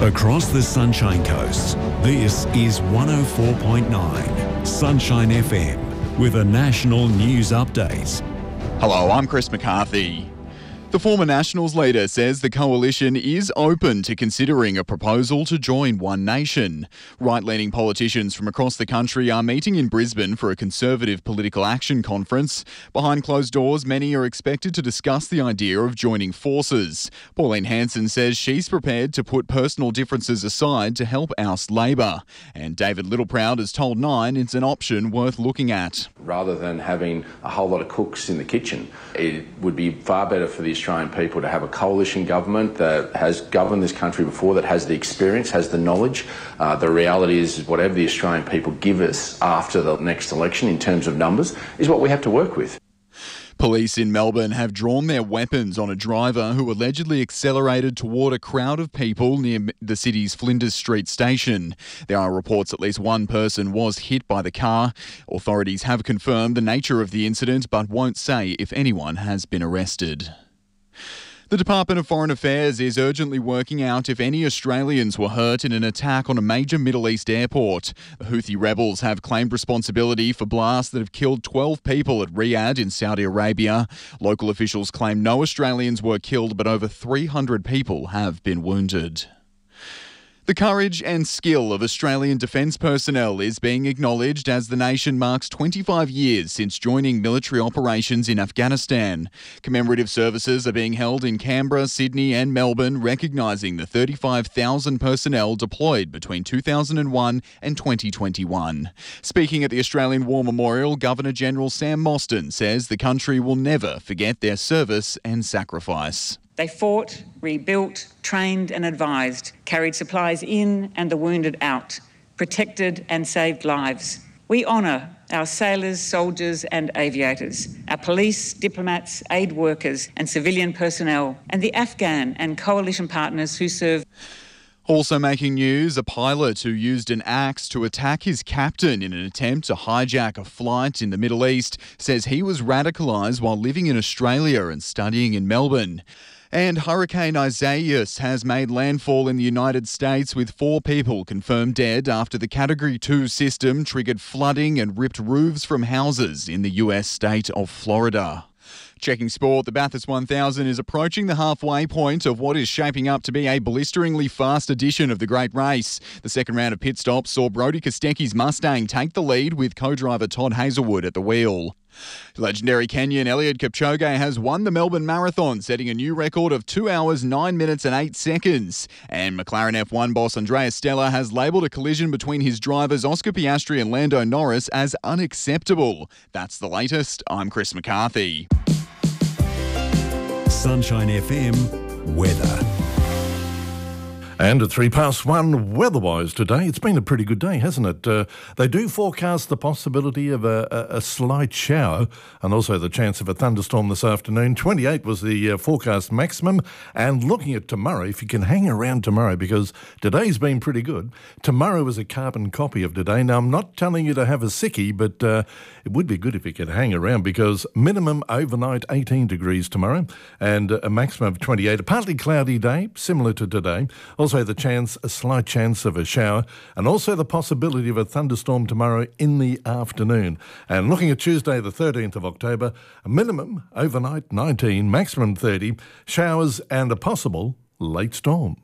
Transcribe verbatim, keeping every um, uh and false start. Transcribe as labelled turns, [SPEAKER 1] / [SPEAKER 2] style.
[SPEAKER 1] Across the Sunshine Coast, this is one oh four point nine Sunshine F M with a national news update.
[SPEAKER 2] Hello, I'm Chris McCarthy. The former Nationals leader says the coalition is open to considering a proposal to join One Nation. Right-leaning politicians from across the country are meeting in Brisbane for a Conservative political action conference. Behind closed doors, many are expected to discuss the idea of joining forces. Pauline Hanson says she's prepared to put personal differences aside to help oust Labor. And David Littleproud has told Nine it's an option worth looking at.
[SPEAKER 3] Rather than having a whole lot of cooks in the kitchen, it would be far better for the Australian people to have a coalition government that has governed this country before, that has the experience, has the knowledge. Uh, the reality is whatever the Australian people give us after the next election in terms of numbers is what we have to work with.
[SPEAKER 2] Police in Melbourne have drawn their weapons on a driver who allegedly accelerated toward a crowd of people near the city's Flinders Street station. There are reports at least one person was hit by the car. Authorities have confirmed the nature of the incident but won't say if anyone has been arrested. The Department of Foreign Affairs is urgently working out if any Australians were hurt in an attack on a major Middle East airport. The Houthi rebels have claimed responsibility for blasts that have killed twelve people at Riyadh in Saudi Arabia. Local officials claim no Australians were killed, but over three hundred people have been wounded. The courage and skill of Australian defence personnel is being acknowledged as the nation marks twenty-five years since joining military operations in Afghanistan. Commemorative services are being held in Canberra, Sydney and Melbourne, recognising the thirty-five thousand personnel deployed between two thousand one and twenty twenty-one. Speaking at the Australian War Memorial, Governor-General Sam Mostyn says the country will never forget their service and sacrifice.
[SPEAKER 4] They fought, rebuilt, trained and advised, carried supplies in and the wounded out, protected and saved lives. We honour our sailors, soldiers and aviators, our police, diplomats, aid workers and civilian personnel, and the Afghan and coalition partners who serve.
[SPEAKER 2] Also making news, a pilot who used an axe to attack his captain in an attempt to hijack a flight in the Middle East says he was radicalised while living in Australia and studying in Melbourne. And Hurricane Isaias has made landfall in the United States with four people confirmed dead after the Category two system triggered flooding and ripped roofs from houses in the U S state of Florida. Checking sport, the Bathurst one thousand is approaching the halfway point of what is shaping up to be a blisteringly fast edition of the Great Race. The second round of pit stops saw Brodie Kostecki's Mustang take the lead with co-driver Todd Hazelwood at the wheel. Legendary Kenyan Eliud Kipchoge has won the Melbourne Marathon, setting a new record of two hours, nine minutes and eight seconds. And McLaren F one boss Andrea Stella has labelled a collision between his drivers Oscar Piastri and Lando Norris as unacceptable. That's the latest. I'm Chris McCarthy.
[SPEAKER 1] Sunshine F M weather.
[SPEAKER 5] And at three past one, weather-wise today, it's been a pretty good day, hasn't it? Uh, they do forecast the possibility of a, a, a slight shower and also the chance of a thunderstorm this afternoon. twenty-eight was the uh, forecast maximum. And looking at tomorrow, if you can hang around tomorrow, because today's been pretty good. Tomorrow is a carbon copy of today. Now, I'm not telling you to have a sickie, but uh, it would be good if you could hang around because minimum overnight eighteen degrees tomorrow and a maximum of twenty-eight. A partly cloudy day, similar to today. Also the chance, a slight chance of a shower, and also the possibility of a thunderstorm tomorrow in the afternoon. And looking at Tuesday, the thirteenth of October, a minimum overnight nineteen, maximum thirty, showers and a possible late storm.